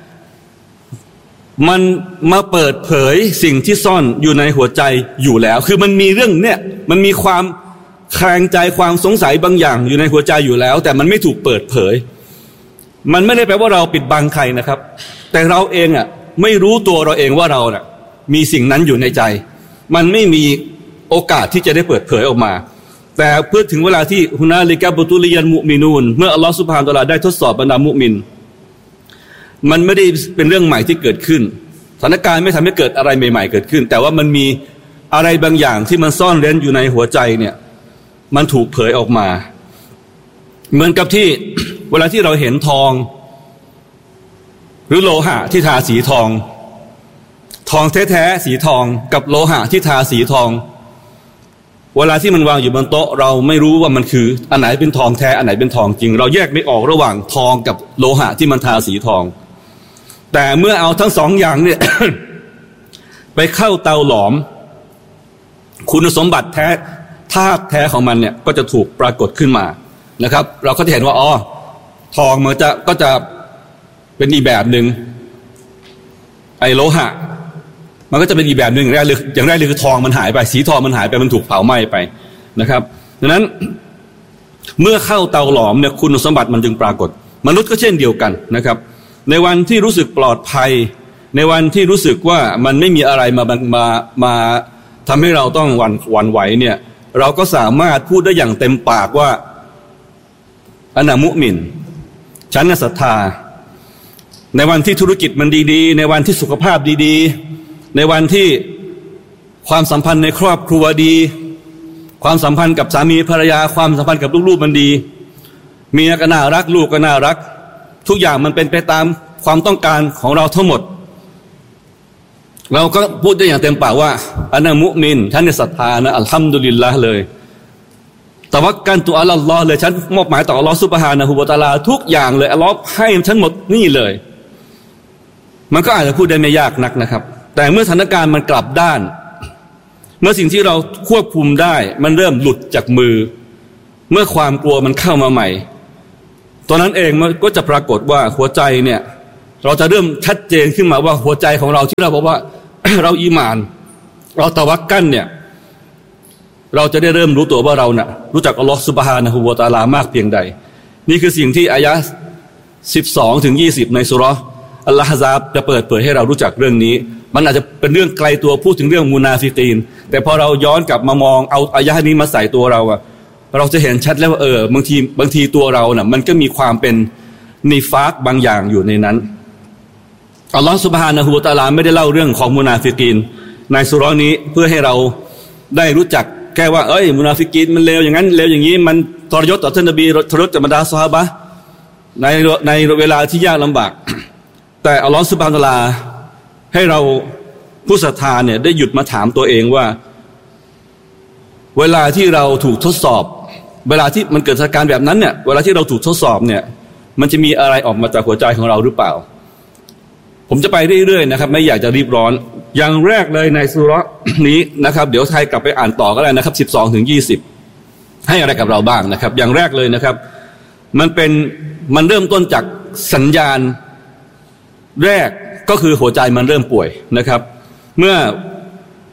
มันมาเปิดเผยสิ่งที่ซ่อนอยู่ในหัวใจอยู่แล้วคือมันมีเรื่องเนี่ยมันมีความแคลงใจความสงสัยบางอย่างอยู่ในหัวใจอยู่แล้วแต่มันไม่ถูกเปิดเผยมันไม่ได้แปลว่าเราปิดบังใครนะครับแต่เราเองอ่ะไม่รู้ตัวเราเองว่าเราน่ะมีสิ่งนั้นอยู่ในใจมันไม่มีโอกาสที่จะได้เปิดเผยออกมาแต่เพื่อถึงเวลาที่ฮุนาลิกะบุตุลิยันมุมินูนเมื่ออัลลอฮฺซุบฮานะฮูวะตะอาลาได้ทดสอบบรรดามุมินมันไม่ได้เป็นเรื่องใหม่ที่เกิดขึ้นสถานการณ์ไม่ทำให้เกิดอะไรใหม่ๆเกิดขึ้นแต่ว่ามันมีอะไรบางอย่างที่มันซ่อนเร้นอยู่ในหัวใจเนี่ยมันถูกเผยออกมาเหมือนกับที่ เวลาที่เราเห็นทองหรือโลหะที่ทาสีทองทองแท้ๆสีทองกับโลหะที่ทาสีทองเวลาที่มันวางอยู่บนโต๊ะเราไม่รู้ว่ามันคืออันไหนเป็นทองแท้อันไหนเป็นทองจริงเราแยกไม่ออกระหว่างทองกับโลหะที่มันทาสีทองแต่เมื่อเอาทั้งสองอย่างเนี่ย ไปเข้าเตาหลอมคุณสมบัติแท้ธาตุแท้ของมันเนี่ยก็จะถูกปรากฏขึ้นมานะครับเราก็จะเห็นว่าอ๋อทองมันจะก็จะเป็นอีกแบบหนึ่งไอโลหะมันก็จะเป็นอีกแบบหนึ่งอย่างแรกเลยอย่างแรกเลยคือทองมันหายไปสีทองมันหายไปมันถูกเผาไหม้ไปนะครับดังนั้นเมื่อเข้าเตาหลอมเนี่ยคุณสมบัติมันจึงปรากฏมนุษย์ก็เช่นเดียวกันนะครับในวันที่รู้สึกปลอดภัยในวันที่รู้สึกว่ามันไม่มีอะไรมามามาทำให้เราต้องหวั่นหวั่นไหวเนี่ยเราก็สามารถพูดได้อย่างเต็มปากว่าอะนะมุมินฉันน่ะศรัทธาในวันที่ธุรกิจมันดีๆในวันที่สุขภาพดีๆในวันที่ความสัมพันธ์ในครอบครัวดีความสัมพันธ์กับสามีภรรยาความสัมพันธ์กับลูกๆมันดีเมียก็น่ารักลูกก็น่ารักทุกอย่างมันเป็นไปตามความต้องการของเราทั้งหมดเราก็พูดได้อย่างเต็มปากว่าอะนะมุมินฉันเนี่ยศรัทธานะอัลฮัมดุลิลละห์เลยตัวักกันตุอัลลอฮ์เลยฉันมอบหมายต่ออัลลอฮ์ซุบฮานะฮูวะตะอาลาทุกอย่างเลยอัลลอฮ์ให้ฉันหมดนี่เลยมันก็อาจจะพูดได้ไม่ยากนักนะครับแต่เมื่อสถานการณ์มันกลับด้านเมื่อสิ่งที่เราควบคุมได้มันเริ่มหลุดจากมือเมื่อความกลัวมันเข้ามาใหม่ตอนนั้นเองมันก็จะปรากฏว่าหัวใจเนี่ยเราจะเริ่มชัดเจนขึ้นมาว่าหัวใจของเราที่เราบอกว่า เราอีหม่านเราตะวักกันเนี่ยเราจะได้เริ่มรู้ตัวว่าเราน่ะรู้จักอัลลอฮฺซุบฮานะฮูวะตะอาลามากเพียงใดนี่คือสิ่งที่อายะห์สิบสองถึงยี่สิบในซูเราะห์อัลลอฮฺซาบจะเปิดเผยให้เรารู้จักเรื่องนี้มันอาจจะเป็นเรื่องไกลตัวพูดถึงเรื่องมุนาฟิกีนแต่พอเราย้อนกลับมามองเอาอายะห์นี้มาใส่ตัวเราอะเราจะเห็นชัดแล้วว่าเออบางทีบางทีตัวเราน่ะมันก็มีความเป็นนิฟากบางอย่างอยู่ในนั้นอัลลอฮฺซุบฮานะฮูวะตะอาลาไม่ได้เล่าเรื่องของมุนาฟิกีนในซูเราะห์นี้เพื่อให้เราได้รู้จักแค่ว่าเอ้ยมุนาฟิกีนมันเลวอย่างนั้นเลวอย่างนี้มันทรยศต่อท่านนบีทรยศต่อบรรดาซอฮาบะห์ในในเวลาที่ยากลำบากแต่อัลลอฮฺซุบฮานะฮูวะตะอาลาให้เราผู้ศรัทธาเนี่ยได้หยุดมาถามตัวเองว่าเวลาที่เราถูกทดสอบเวลาที่มันเกิดสถานการณ์แบบนั้นเนี่ยเวลาที่เราถูกทดสอบเนี่ยมันจะมีอะไรออกมาจากหัวใจของเราหรือเปล่าผมจะไปเรื่อยๆนะครับไม่อยากจะรีบร้อนอย่างแรกเลยในซูเราะห์นี้นะครับเดี๋ยวไทยกลับไปอ่านต่อก็ได้นะครับสิบสองถึงยี่สิบให้อะไรกับเราบ้างนะครับอย่างแรกเลยนะครับมันเป็นมันเริ่มต้นจากสัญญาณแรกก็คือหัวใจมันเริ่มป่วยนะครับเมื่อ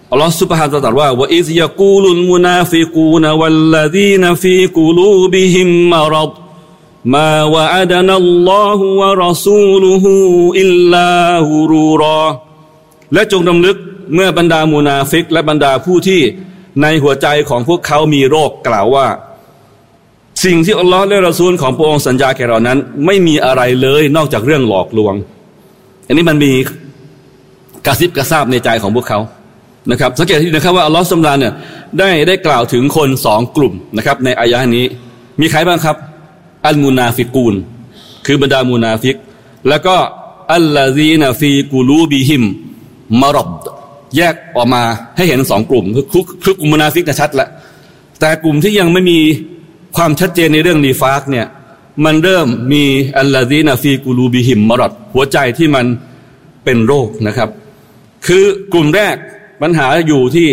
อัลลอฮฺ سبحانه และ تعالى ว่า وَإِذْ يَقُولُ الْمُنَافِقُونَ وَالَّذِينَ فِي قُلُوبِهِم مَّرَضٌ مَّا وَعَدَنَا اللَّهُ وَرَسُولُهُ إِلَّا غُرُورًا และจงรำลึกเมื่อบรรดามุนาฟิกและบรรดาผู้ที่ในหัวใจของพวกเขามีโรคกล่าวว่าสิ่งที่อัลลอฮฺและรอซูลของพระองค์สัญญาแก่เรานั้นไม่มีอะไรเลยนอกจากเรื่องหลอกลวงอันนี้มันมีกระซิบกระซาบในใจของพวกเขานะครับสังเกตที่นะครับว่าอัลลอฮฺซุบฮานะฮูวะตะอาลาเนี่ยได้ได้กล่าวถึงคนสองกลุ่มนะครับในอายะห์นี้มีใครบ้างครับอัลมุนาฟิกูนคือบรรดามุนาฟิกแล้วก็อัลลาซีนะฟีกุลูบิฮิมมารดแยกออกมาให้เห็นสองกลุ่มคือคือกลุ่มมุนาฟิกเนี่ยชัดแล้วแต่กลุ่มที่ยังไม่มีความชัดเจนในเรื่องนีฟากเนี่ยมันเริ่มมีอัลลาซีนะฟีกุลูบิฮิมมารดหัวใจที่มันเป็นโรคนะครับคือกลุ่มแรกปัญหาอยู่ที่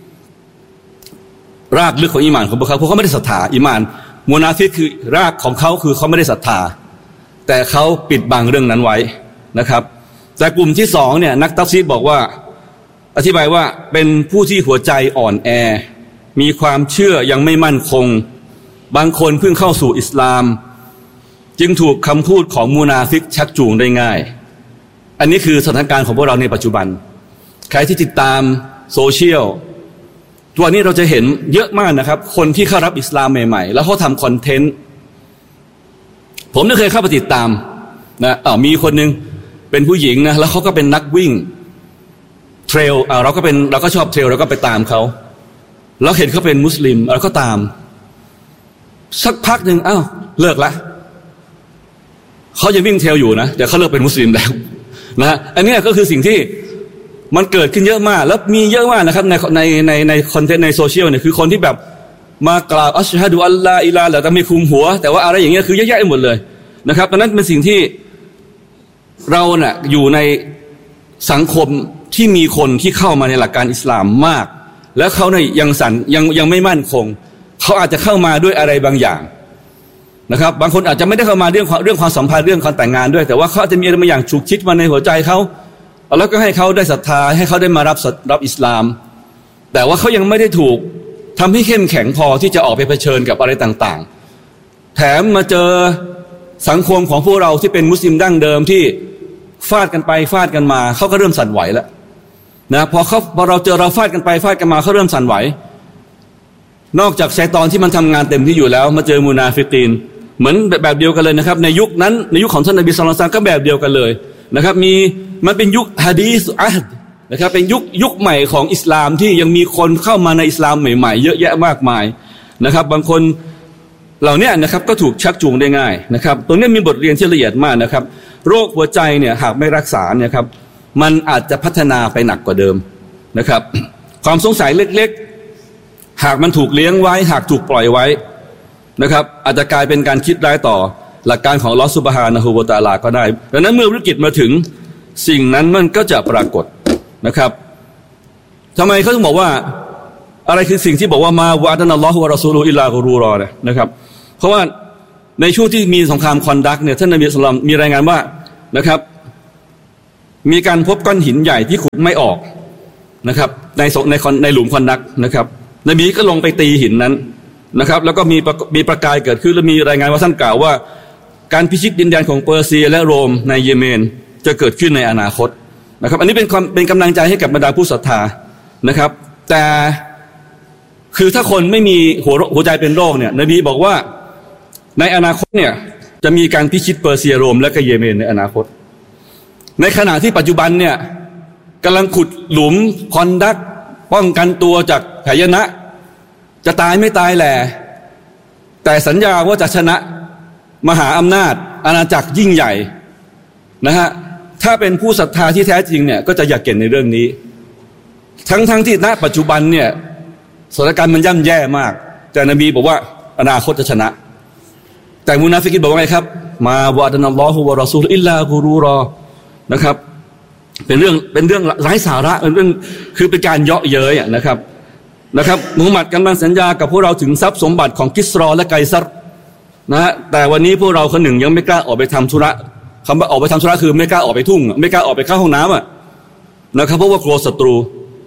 รากลึกของอีหม่านของพวกเขาเพราะเขาไม่ได้ศรัทธาอีหม่านมุนาฟิกคือรากของเขาคือเขาไม่ได้ศรัทธาแต่เขาปิดบังเรื่องนั้นไว้นะครับแต่กลุ่มที่สองเนี่ยนักตัฟซีรบอกว่าอธิบายว่าเป็นผู้ที่หัวใจอ่อนแอมีความเชื่อยังไม่มั่นคงบางคนเพิ่งเข้าสู่อิสลามจึงถูกคำพูดของมุนาฟิกชักจูงได้ง่ายอันนี้คือสถานการณ์ของพวกเราในปัจจุบันใครที่ติดตามโซเชียลตัวนี้เราจะเห็นเยอะมากนะครับคนที่เข้ารับอิสลามใหม่ๆแล้วเขาทำคอนเทนต์ผมได้เคยเข้าไปติดตามนะอ้าวมีคนนึงเป็นผู้หญิงนะแล้วเขาก็เป็นนักวิ่งเทรลอ่าเราก็เป็นเราก็ชอบเทรลเราก็ไปตามเขาแล้วเห็นเขาเป็นมุสลิมเราก็ตามสักพักหนึ่งอ้าวเลิกละเขายังวิ่งเทรลอยู่นะแต่เขาเลิกเป็นมุสลิมแล้วนะอันนี้ก็คือสิ่งที่มันเกิดขึ้นเยอะมากแล้วมีเยอะมากนะครับในในในในคอนเทนต์ในโซเชียลเนี่ยคือคนที่แบบมากล่าวอัชฮะดุอัลลอฮ์อิลาฮ์แล้วแต่ไม่คุมหัวแต่ว่าอะไรอย่างเงี้ยคือเยอะแยะหมดเลยนะครับดังนั้นเป็นสิ่งที่เราเนี่ยอยู่ในสังคมที่มีคนที่เข้ามาในหลักการอิสลามมากแล้วเขาเนี่ยยังสั่นยังยังไม่มั่นคงเขาอาจจะเข้ามาด้วยอะไรบางอย่างนะครับบางคนอาจจะไม่ได้เข้ามาเรื่องเรื่องความสัมพันธ์เรื่องการแต่งงานด้วยแต่ว่าเขาจะมีอะไรบางอย่างฉุกคิดมาในหัวใจเขาแล้วก็ให้เขาได้ศรัทธาให้เขาได้มารับรับอิสลามแต่ว่าเขายังไม่ได้ถูกทำให้เข้มแข็งพอที่จะออกไปเผชิญกับอะไรต่างๆแถมมาเจอสังคมของพวกเราที่เป็นมุสลิมดั้งเดิมที่ฟาดกันไปฟาดกันมาเขาก็เริ่มสั่นไหวแล้วนะพอเขาพอเราเจอเราฟาดกันไปฟาดกันมาเขาเริ่มสั่นไหวนอกจากชัยฏอนที่มันทำงานเต็มที่อยู่แล้วมาเจอมุนาฟิกีนเหมือนแบบเดียวกันเลยนะครับในยุคนั้นในยุคของท่านนบีศ็อลลัลลอฮุอะลัยฮิวะซัลลัมก็แบบเดียวกันเลยนะครับมีมันเป็นยุคฮะดีษอะฮ์นะครับเป็นยุคยุคใหม่ของอิสลามที่ยังมีคนเข้ามาในอิสลามใหม่ๆเยอะแยะมากมายนะครับบางคนเหล่านี้นะครับก็ถูกชักจูงได้ง่ายนะครับตรงนี้มีบทเรียนที่ละเอียดมากนะครับโรคหัวใจเนี่ยหากไม่รักษาเนี่ยครับมันอาจจะพัฒนาไปหนักกว่าเดิมนะครับความสงสัยเล็กๆหากมันถูกเลี้ยงไว้หากถูกปล่อยไว้นะครับอาจจะกลายเป็นการคิดร้ายต่อหลักการของอัลเลาะห์ซุบฮานะฮูวะตะอาลาก็ได้ดังนั้นเมื่อวิกฤตมาถึงสิ่งนั้นมันก็จะปรากฏนะครับทำไมเขาถึงบอกว่าอะไรคือสิ่งที่บอกว่ามาวะดะนัลลอฮุวะรอซูลุอิลลากุรูรอเนี่ยนะครับเพราะว่าในช่วงที่มีสงครามคอนดักเนี่ยท่านนบีศ็อลลัลลอฮุอะลัยฮิวะซัลลัมมีรายงานว่านะครับมีการพบก้อนหินใหญ่ที่ขุดไม่ออกนะครับในในในหลุมคอนดักนะครับนบีก็ลงไปตีหินนั้นนะครับแล้วก็มีมีประกายเกิดขึ้นและมีรายงานว่าท่านกล่าวว่าการพิชิตดินแดนของเปอร์เซียและโรมในเยเมนจะเกิดขึ้นในอนาคตนะครับอันนี้เป็นความเป็นกำลังใจให้กับบรรดาผู้ศรัทธานะครับแต่คือถ้าคนไม่มีหัวหัวใจเป็นโรคเนี่ยนบีบอกว่าในอนาคตเนี่ยจะมีการพิชิตเปอร์เซียโรมและก็เยเมนในอนาคตในขณะที่ปัจจุบันเนี่ยกำลังขุดหลุมคอนดักป้องกันตัวจากหายนะจะตายไม่ตายแหละแต่สัญญาว่าจะชนะมหาอำนาจอาณาจักรยิ่งใหญ่นะฮะถ้าเป็นผู้ศรัทธาที่แท้จริงเนี่ยก็จะอยากเก่งในเรื่องนี้ทั้งทั้งที่ณปัจจุบันเนี่ยสถานการณ์มันย่ำแย่มากแต่นบีบอกว่าอนาคตจะชนะแต่มุนาฟิกีนบอกว่าไงครับมาวะดะนัลลอฮุวะรอซูลุอิลลากุรูรอนะครับเป็นเรื่องเป็นเรื่องไร้สาระเป็นเรื่องคือเป็นการเยาะเย้ยนะครับนะครับมุฮัมมัดกำลังสัญญากับพวกเราถึงทรัพย์สมบัติของกิสรอและไกซัรนะฮะแต่วันนี้พวกเราคนหนึ่งยังไม่กล้าออกไปทำธุระคำว่าออกไปทำธุระคือไม่กล้าออกไปทุ่งไม่กล้าออกไปเข้าห้องน้ำอ่ะนะครับเพราะว่ากลัวศัตรู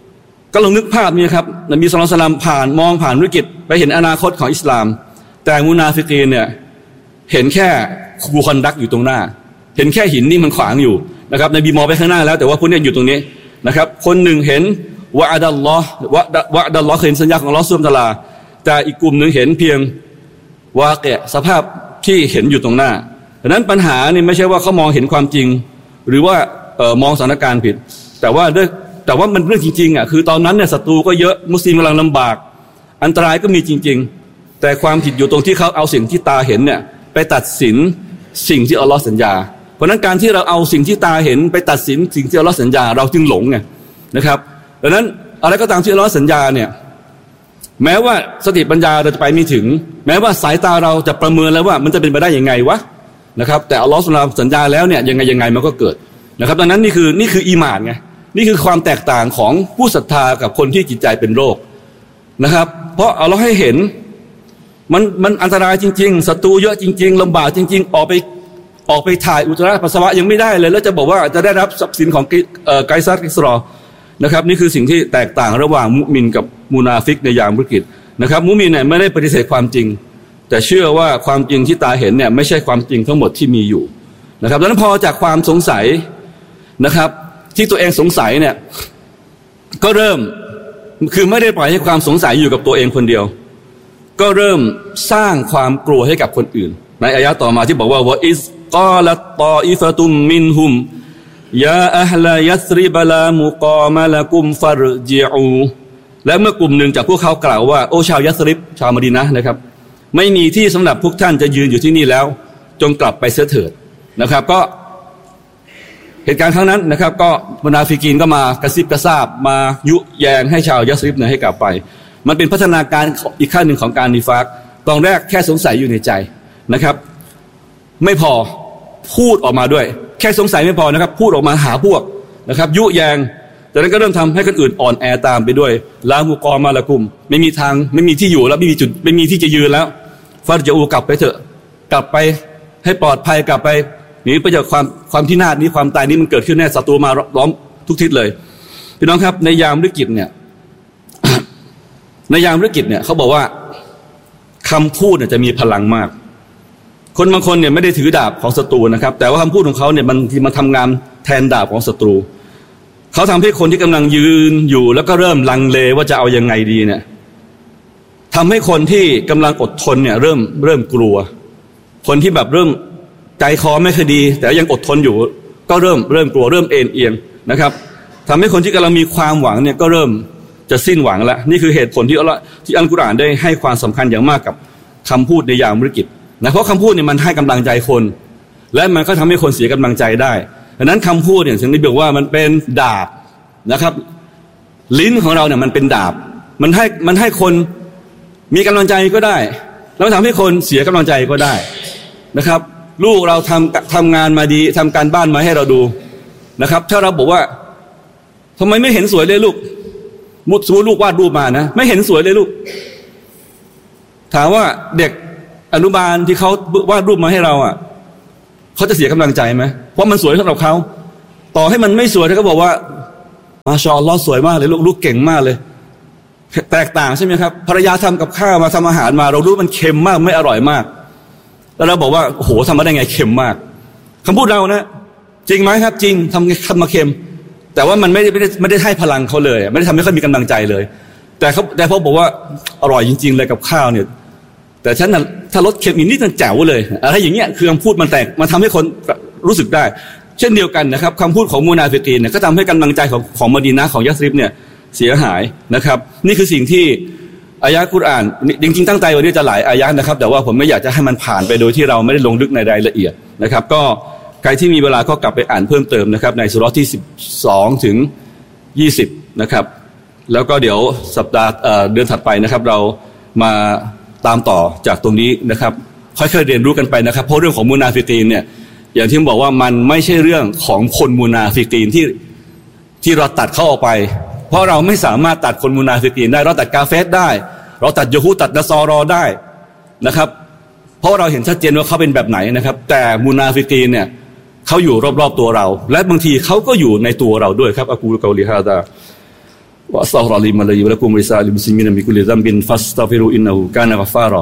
ก็ลองนึกภาพนี้ครับนบีศ็อลลัลลอฮุอะลัยฮิวะซัลลัมผ่านมองผ่านวิกฤตไปเห็นอนาคตของอิสลามแต่มุนาฟิกีนเนี่ยเห็นแค่คูคอนดักอยู่ตรงหน้าเห็นแค่หินนี่มันขวางอยู่นะครับนบีมองไปข้างหน้าแล้วแต่ว่าพวกนี้อยู่ตรงนี้นะครับคนหนึ่งเห็นวะอ์ดัลลอฮ์วะวะอ์ดัลลอฮ์เห็นสัญญาของอัลเลาะห์ซุบฮานะฮูวะตะอาลาแต่อีกกลุ่มหนึ่งเห็นเพียงวาเกะสภาพที่เห็นอยู่ตรงหน้าดังนั้นปัญหานี่ไม่ใช่ว่าเขามองเห็นความจริงหรือว่าเอ่อมองสถานการณ์ผิดแต่ว่าด้วยแต่ว่ามันเรื่องจริงๆอ่ะคือตอนนั้นเนี่ยศัตรูก็เยอะมุสลิมกำลังลำบากอันตรายก็มีจริงๆแต่ความผิดอยู่ตรงที่เขาเอาสิ่งที่ตาเห็นเนี่ยไปตัดสินสิ่งที่อัลเลาะห์สัญญาเพราะนั้นการที่เราเอาสิ่งที่ตาเห็นไปตัดสินสิ่งที่อัลเลาะห์สัญญาเราจึงหลงไงนะครับดังนั้นอะไรก็ตามที่อัลเลาะห์สัญญาเนี่ยแม้ว่าสติปัญญาเราจะไปไม่ถึงแม้ว่าสายตาเราจะประเมินแล้วว่ามันจะเป็นไปได้ยังไงวะนะครับแต่อัลเลาะห์ซุบฮานะฮูวะตะอาลาสัญญาแล้วเนี่ยยังไงยังไงมันก็เกิดนะครับดังนั้นนี่คือนี่คืออีหม่านไงนี่คือความแตกต่างของผู้ศรัทธากับคนที่จิตใจเป็นโรคนะครับเพราะอัลเลาะห์ให้เห็นมันมันอันตรายจริงๆศัตรูเยอะจริงๆลำบากจริงๆออกไปออกไปถ่ายอุจจาระปัสสาวะยังไม่ได้เลยแล้วจะบอกว่าจะได้รับทรัพย์สินของไกซัสกิสรอนะครับนี่คือสิ่งที่แตกต่างระหว่างมุมินกับมุนาฟิกในยามวิกฤตนะครับมุมินเนี่ยไม่ได้ปฏิเสธความจริงแต่เชื่อว่าความจริงที่ตาเห็นเนี่ยไม่ใช่ความจริงทั้งหมดที่มีอยู่นะครับดังนั้นพอจากความสงสัยนะครับที่ตัวเองสงสัยเนี่ยก็เริ่มคือไม่ได้ปล่อยให้ความสงสัยอยู่กับตัวเองคนเดียวก็เริ่มสร้างความกลัวให้กับคนอื่นในอายะห์ต่อมาที่บอกว่าวะอิซกอลัตตออิฟะตุมมินฮุมยาอะฮลายัสริบลามุกามะละกุมฟัรจิอูและเมื่อกลุ่มหนึ่งจากพวกเขากล่าวว่าโอ้ชาวยัสริบชาวมะดีนะห์นะครับไม่มีที่สำหรับพวกท่านจะยืนอยู่ที่นี่แล้วจงกลับไปเสียเถิดนะครับก็เหตุการณ์ครั้งนั้นนะครับก็มุนาฟิกีนก็มากระซิบกระซาบมายุแยงให้ชาวยัสริบเนี่ยให้กลับไปมันเป็นพัฒนาการอีกขั้นหนึ่งของการนิฟากตอนแรกแค่สงสัยอยู่ในใจนะครับไม่พอพูดออกมาด้วยแค่สงสัยไม่พอนะครับพูดออกมาหาพวกนะครับยุแยงจากนั้นก็เริ่มทำให้คนอื่นอ่อนแอตามไปด้วยลามุกอมาละกุมไม่มีทางไม่มีที่อยู่แล้วไม่มีจุดไม่มีที่จะยืนแล้วฟัรจะอูกลับไปเถอะกลับไปให้ปลอดภัยกลับไปหนีไปจากความความพินาศนี้ความตายนี้มันเกิดขึ้นแน่ศัตรูมาล้อมทุกทิศเลยพี่น้องครับในยามวิกฤตเนี่ย ในยามวิกฤตเนี่ยเขาบอกว่าคำพูดเนี่ยจะมีพลังมากคนบางคนเนี่ยไม่ได้ถือดาบของศัตรูนะครับแต่ว่าคำพูดของเขาเนี่ยมันที่มาทำงานแทนดาบของศัตรูเขาทำให้คนที่กำลังยืนอยู่แล้วก็เริ่มลังเลว่าจะเอายังไงดีเนี่ยทำให้คนที่กำลังอดทนเนี่ยเริ่มเริ่มกลัวคนที่แบบเริ่มใจคอไม่ค่อยดีแต่ยังอดทนอยู่ก็เริ่มเริ่มกลัวเริ่มเอ็นเอียงนะครับทำให้คนที่กำลังมีความหวังเนี่ยก็เริ่มจะสิ้นหวังแล้วนี่คือเหตุผลที่อัลเลาะห์ที่อัลกุรอานได้ให้ความสำคัญอย่างมากกับคำพูดในยามวิกฤตนะเพราะคำพูดเนี่ยมันให้กำลังใจคนและมันก็ทำให้คนเสียกำลังใจได้ดังนั้นคำพูดเนี่ยถึงได้บอกว่ามันเป็นดาบนะครับลิ้นของเราเนี่ยมันเป็นดาบมันให้มันให้คนมีกำลังใจก็ได้แล้วทำให้คนเสียกำลังใจก็ได้นะครับลูกเราทำทำงานมาดีทำการบ้านมาให้เราดูนะครับถ้าเราบอกว่าทำไมไม่เห็นสวยเลยลูกมุดสมมติลูกวาดรูปมานะไม่เห็นสวยเลยลูกถามว่าเด็กอนุบาลที่เขาวาดรูปมาให้เราอ่ะเขาจะเสียกำลังใจไหมเพราะมันสวยสำหรับเขาต่อให้มันไม่สวยเขาบอกว่ามาชาอัลลอฮ์สวยมากเลยลูกลูกเก่งมากเลยแตกต่างใช่ไหมครับภรรยาทำกับข้าวมาทำอาหารมาเรารู้มันเค็มมากไม่อร่อยมากแล้วเราบอกว่าโอ้โหทำมาได้ไงเค็มมากคำพูดเรานะจริงไหมครับจริงทำทำมาเค็มแต่ว่ามันไม่ได้ไม่ได้ไม่ได้ให้พลังเขาเลยไม่ได้ทำให้เขามีกำลังใจเลยแต่เขาแต่เขาบอกว่าอร่อยจริงๆเลยกับข้าวเนี่ยแต่ฉันน่ะถ้าลดเค็มอีกนิดนึงแจ๋วเลยอะไรอย่างเงี้ยคือคำพูดมันแตกมันทำให้คนรู้สึกได้เช่นเดียวกันนะครับคำพูดของมุนาฟิกีนเนี่ยก็ทำให้กำลังใจของของมะดีนะห์ของยัสริบเนี่ยเสียหายนะครับนี่คือสิ่งที่อายะห์กุรอานจริงๆตั้งใจวันนี้จะหลายอายะห์นะครับแต่ว่าผมไม่อยากจะให้มันผ่านไปโดยที่เราไม่ได้ลงลึกในรายละเอียดนะครับก็ใครที่มีเวลาก็กลับไปอ่านเพิ่มเติมนะครับในซูเราะห์ที่สิบสองถึงยี่สิบนะครับแล้วก็เดี๋ยวสัปดาห์เดือนถัดไปนะครับเรามาตามต่อจากตรงนี้นะครับค่อยๆเรียนรู้กันไปนะครับเพราะเรื่องของมุนาฟิกีนเนี่ยอย่างที่ผมบอกว่ามันไม่ใช่เรื่องของคนมุนาฟิกีนที่ที่เราตัดเขาออกไปเพราะเราไม่สามารถตัดคนมุนาฟิกีนได้เราตัดกาเฟสได้เราตัดยะฮูดตัดนัสรอได้นะครับเพราะเราเห็นชัดเจนว่าเขาเป็นแบบไหนนะครับแต่มุนาฟิกีนเนี่ยเขาอยู่รอบๆตัวเราและบางทีเขาก็อยู่ในตัวเราด้วยครับอะกูลกอลิฮาซา وأستغفر الله لي ولكم ولسائر المسلمين من كل ذنب فاستغفروا إنه كان غفارا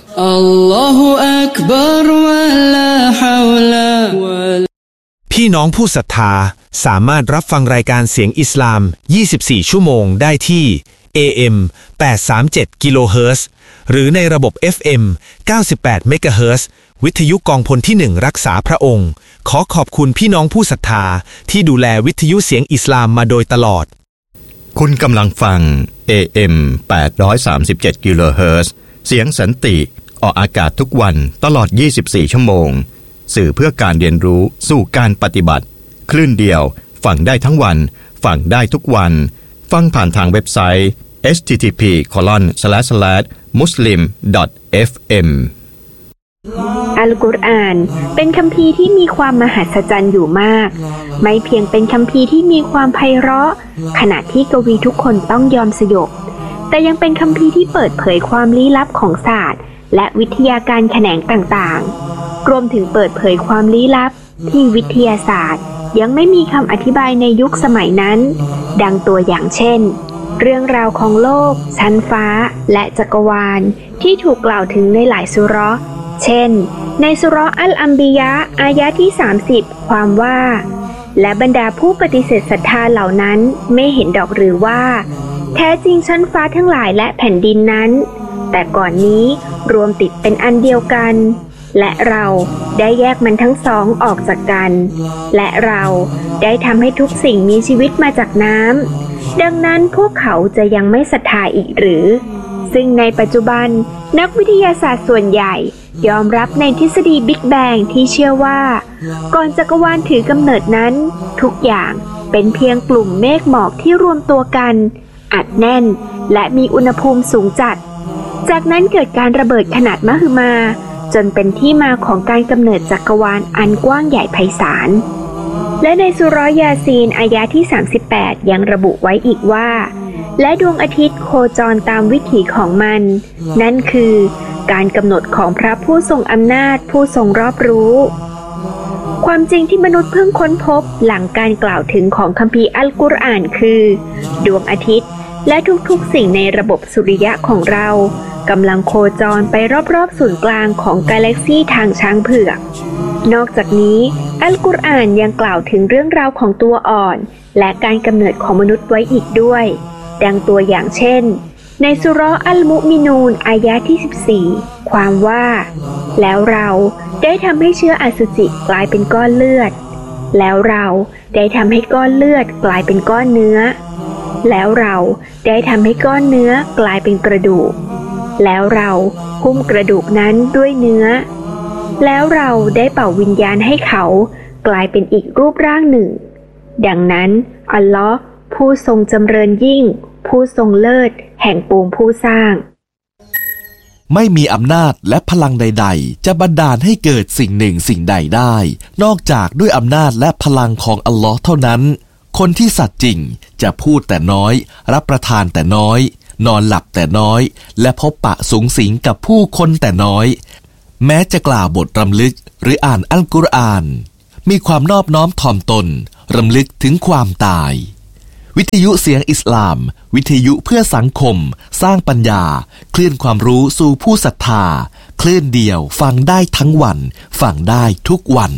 الله أكبر ولا حول ولا พี่น้องผู้ศรัทธาสามารถรับฟังรายการเสียงอิสลามยี่สิบสี่ชั่วโมงได้ที่ เอ เอ็ม แปดสามเจ็ด กิโลเฮิรตซ์หรือในระบบ เอฟ เอ็ม เก้าสิบแปด เมกะเฮิรตซ์วิทยุกองพลที่หนึ่งรักษาพระองค์ขอขอบคุณพี่น้องผู้ศรัทธาที่ดูแลวิทยุเสียงอิสลามมาโดยตลอดคุณกำลังฟัง เอ เอ็ม แปดร้อยสามสิบเจ็ด กิโลเฮิรตซ์เสียงสันติออกอากาศทุกวันตลอดยี่สิบสี่ชั่วโมงสื่อเพื่อการเรียนรู้สู่การปฏิบัติคลื่นเดียวฟังได้ทั้งวันฟังได้ทุกวันฟังผ่านทางเว็บไซต์ เอช ที ที พี โคลอน สแลช สแลช มุสลิม ดอท เอฟ เอ็มอัลกุรอานเป็นคัมภีร์ที่มีความมหัศจรรย์อยู่มากไม่เพียงเป็นคัมภีร์ที่มีความไพเราะขณะที่กวีทุกคนต้องยอมสยบแต่ยังเป็นคัมภีร์ที่เปิดเผยความลี้ลับของศาสตร์และวิทยาการแขนงต่างๆรวมถึงเปิดเผยความลี้ลับที่วิทยาศาสตร์ยังไม่มีคำอธิบายในยุคสมัยนั้นดังตัวอย่างเช่นเรื่องราวของโลกชั้นฟ้าและจักรวาลที่ถูกกล่าวถึงในหลายสุเราะห์เช่นในสุเราะห์อัลอัมบิยะห์อายะห์ที่สามสิบความว่าและบรรดาผู้ปฏิเสธศรัทธาเหล่านั้นไม่เห็นดอกหรือว่าแท้จริงชั้นฟ้าทั้งหลายและแผ่นดินนั้นแต่ก่อนนี้รวมติดเป็นอันเดียวกันและเราได้แยกมันทั้งสองออกจากกันและเราได้ทำให้ทุกสิ่งมีชีวิตมาจากน้ำดังนั้นพวกเขาจะยังไม่ศรัทธาอีกหรือซึ่งในปัจจุบันนักวิทยาศาสตร์ส่วนใหญ่ยอมรับในทฤษฎีบิ๊กแบงที่เชื่อว่าก่อนจักรวาลถือกำเนิดนั้นทุกอย่างเป็นเพียงกลุ่มเมฆหมอกที่รวมตัวกันอัดแน่นและมีอุณหภูมิสูงจัดจากนั้นเกิดการระเบิดขนาดมหึมาจนเป็นที่มาของการกำเนิดจักรวาลอันกว้างใหญ่ไพศาลและในสุเราะห์ยาซีนอายะห์ที่สามสิบแปดยังระบุไว้อีกว่าและดวงอาทิตย์โคจรตามวิถีของมันนั่นคือการกำหนดของพระผู้ทรงอำนาจผู้ทรงรอบรู้ความจริงที่มนุษย์เพิ่งค้นพบหลังการกล่าวถึงของคัมภีร์อัลกุรอานคือดวงอาทิตย์และทุกๆสิ่งในระบบสุริยะของเรากำลังโคจรไปรอบๆศูนย์กลางของกาแล็กซีทางช้างเผือกนอกจากนี้อัลกุรอานยังกล่าวถึงเรื่องราวของตัวอ่อนและการกำเนิดของมนุษย์ไว้อีกด้วยดังตัวอย่างเช่นในสุเราะห์อัลมุมินูนอายะห์ที่สิบสี่ความว่าแล้วเราได้ทำให้เชื้ออสุจิกลายเป็นก้อนเลือดแล้วเราได้ทำให้ก้อนเลือดกลายเป็นก้อนเนื้อแล้วเราได้ทำให้ก้อนเนื้อกลายเป็นกระดูกแล้วเราหุ้มกระดูกนั้นด้วยเนื้อแล้วเราได้เป่าวิญญาณให้เขากลายเป็นอีกรูปร่างหนึ่งดังนั้นอัลลอฮ์ผู้ทรงจำเริญยิ่งผู้ทรงเลิศแห่งปวงผู้สร้างไม่มีอำนาจและพลังใดๆจะบันดาลให้เกิดสิ่งหนึ่งสิ่งใดได้นอกจากด้วยอำนาจและพลังของอัลลอฮ์เท่านั้นคนที่สัตย์จริงจะพูดแต่น้อยรับประทานแต่น้อยนอนหลับแต่น้อยและพบปะสุงสิงกับผู้คนแต่น้อยแม้จะกล่าวบทรำลึกหรืออ่านอัลกุรอานมีความนอบน้อมถ่อมตนรำลึกถึงความตายวิทยุเสียงอิสลามวิทยุเพื่อสังคมสร้างปัญญาคลื่นความรู้สู่ผู้ศรัทธาคลื่นเดียวฟังได้ทั้งวันฟังได้ทุกวัน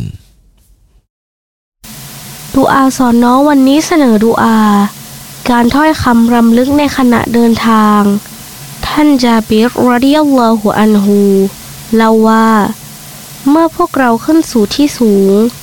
ดุอาสอนน้องวันนี้เสนอดุอาการถ้อยคำรำลึกในขณะเดินทางท่านจาบิร รอฎิยัลลอฮุอันฮูเล่าว่าเมื่อพวกเราขึ้นสู่ที่สูง